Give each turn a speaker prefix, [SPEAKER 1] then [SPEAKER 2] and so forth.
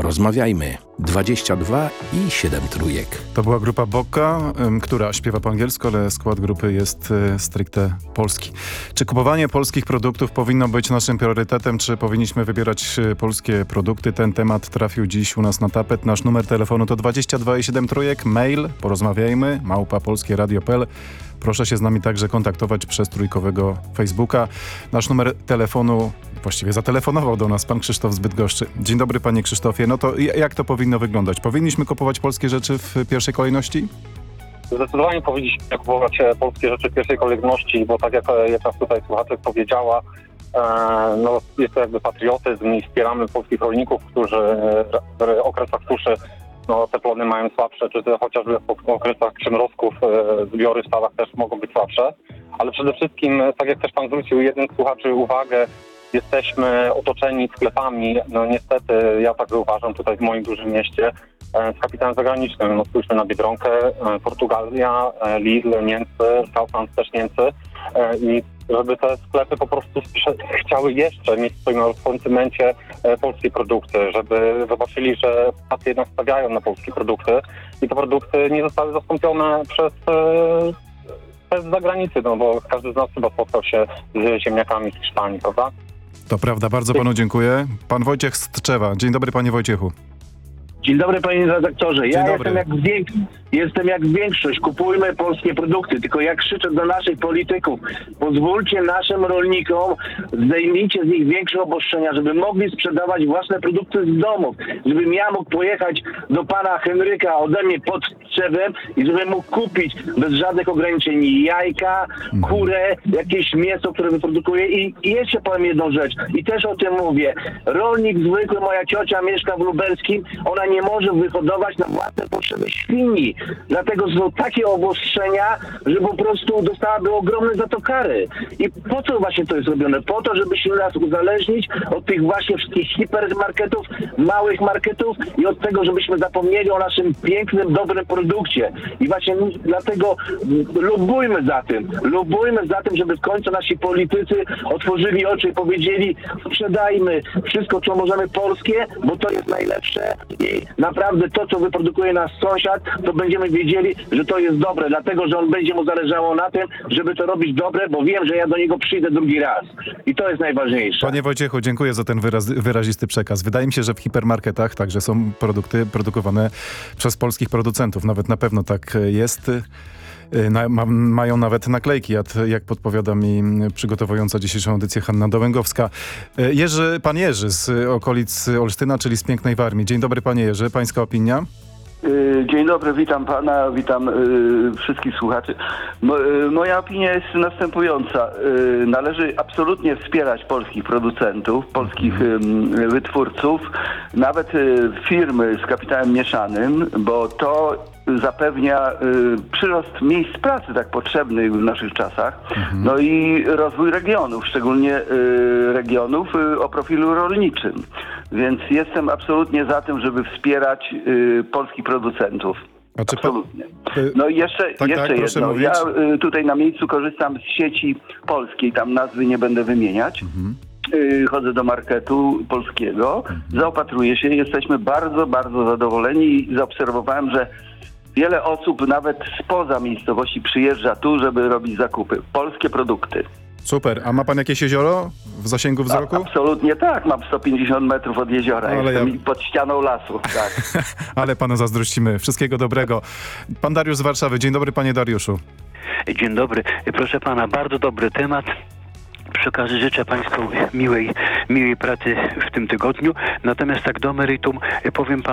[SPEAKER 1] Porozmawiajmy. 22 i 7 trójek.
[SPEAKER 2] To była grupa Bocca, która śpiewa po angielsku, ale skład grupy jest stricte polski. Czy kupowanie polskich produktów powinno być naszym priorytetem, czy powinniśmy wybierać polskie produkty? Ten temat trafił dziś u nas na tapet. Nasz numer telefonu to 22 i 7 trójek. Mail porozmawiajmy @polskieradio.pl. Proszę się z nami także kontaktować przez trójkowego Facebooka. Nasz numer telefonu, właściwie zatelefonował do nas pan Krzysztof z Bydgoszczy. Dzień dobry, panie Krzysztofie. No to jak to powinno wyglądać? Powinniśmy kupować polskie rzeczy w pierwszej kolejności?
[SPEAKER 3] Zdecydowanie powinniśmy kupować polskie rzeczy w pierwszej kolejności, bo tak jak jedna z tutaj słuchaczek powiedziała, no jest to jakby patriotyzm i wspieramy polskich rolników, którzy w okresach suszy te plony mają słabsze, czy to chociażby w okresach przymrozków zbiory w stawach też mogą być słabsze. Ale przede wszystkim, tak jak też pan zwrócił jeden z słuchaczy uwagę, jesteśmy otoczeni sklepami, no niestety ja tak uważam tutaj w moim dużym mieście, z kapitałem zagranicznym. No spójrzmy na Biedronkę, Portugalia, Lidl, Niemcy, Kaufland też Niemcy i żeby te sklepy po prostu chciały jeszcze mieć w swoim konsumencie polskie produkty, żeby zobaczyli, że Polacy jednak stawiają na polskie produkty i te produkty nie zostały zastąpione przez zagranicy, no bo każdy z nas chyba spotkał się z ziemniakami z Hiszpanii, prawda?
[SPEAKER 2] To prawda, bardzo panu dziękuję. Pan Wojciech z Tczewa. Dzień dobry, panie Wojciechu.
[SPEAKER 4] Dzień dobry, panie redaktorze.
[SPEAKER 2] Dzień dobry.
[SPEAKER 4] Jestem jak większość. Kupujmy polskie produkty. Tylko jak krzyczę do naszych polityków, pozwólcie naszym rolnikom, zdejmijcie z nich większe obostrzenia, żeby mogli sprzedawać własne produkty z domów. Żebym ja mógł pojechać do pana Henryka ode mnie pod Tczewem i żebym mógł kupić bez żadnych ograniczeń jajka, kurę, jakieś mięso, które wyprodukuję. I jeszcze powiem jedną rzecz. I też o tym mówię. Rolnik zwykły, moja ciocia mieszka w Lubelskim, ona nie może wyhodować na własne potrzeby świni. Dlatego są takie obostrzenia, że po prostu dostałaby ogromne za to kary. I po co właśnie to jest robione? Po to, żeby się nas uzależnić od tych właśnie wszystkich hipermarketów, małych marketów i od tego, żebyśmy zapomnieli o naszym pięknym, dobrym produkcie. I właśnie dlatego lobujmy za tym, żeby w końcu nasi politycy otworzyli oczy i powiedzieli, sprzedajmy wszystko, co możemy polskie, bo to jest najlepsze i naprawdę to, co wyprodukuje nasz sąsiad, to będziemy wiedzieli, że to jest dobre, dlatego, że on będzie mu zależało na tym, żeby to robić dobre, bo wiem, że ja do niego przyjdę drugi raz. I to jest najważniejsze.
[SPEAKER 2] Panie Wojciechu, dziękuję za ten wyrazisty przekaz. Wydaje mi się, że w hipermarketach także są produkty produkowane przez polskich producentów. Nawet na pewno tak jest. Mają nawet naklejki, jak podpowiada mi przygotowująca dzisiejszą edycję Hanna Dołęgowska. Pan Jerzy z okolic Olsztyna, czyli z pięknej Warmii. Dzień dobry, panie Jerzy. Pańska opinia?
[SPEAKER 5] Dzień dobry, witam pana, witam wszystkich słuchaczy. Moja opinia jest następująca. Należy absolutnie wspierać polskich producentów, polskich wytwórców, nawet firmy z kapitałem mieszanym, bo to zapewnia przyrost miejsc pracy tak potrzebnych w naszych czasach, no i rozwój regionów, szczególnie regionów o profilu rolniczym. Więc jestem absolutnie za tym, żeby wspierać polskich producentów. Absolutnie. No i jeszcze jedno.
[SPEAKER 2] Mówić.
[SPEAKER 5] Ja tutaj na miejscu korzystam z sieci polskiej, tam nazwy nie będę wymieniać. Chodzę do marketu polskiego, zaopatruję się, jesteśmy bardzo, bardzo zadowoleni i zaobserwowałem, że wiele osób nawet spoza miejscowości przyjeżdża tu, żeby robić zakupy. Polskie produkty.
[SPEAKER 2] Super. A ma pan jakieś jezioro w zasięgu wzroku?
[SPEAKER 5] Absolutnie tak. Mam 150 metrów od jeziora. Jestem pod ścianą lasu. Tak.
[SPEAKER 2] Ale panu zazdrościmy. Wszystkiego dobrego. Pan Dariusz z Warszawy. Dzień dobry, panie Dariuszu.
[SPEAKER 6] Dzień dobry. Proszę pana, bardzo dobry temat. Przy okazji życzę państwu miłej pracy w tym tygodniu. Natomiast tak do meritum powiem panu,